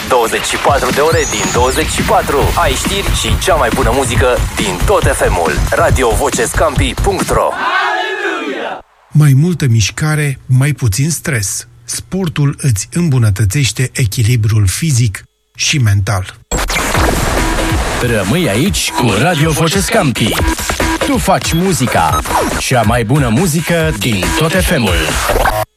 24 de ore din 24. Ai știri și cea mai bună muzică din tot FM-ul. radiovocescampi.ro. Mai multă mișcare, mai puțin stres. Sportul îți îmbunătățește echilibrul fizic și mental. Rămâi aici cu Radio Vocescampi. Tu faci muzica, cea mai bună muzică din tot FM-ul.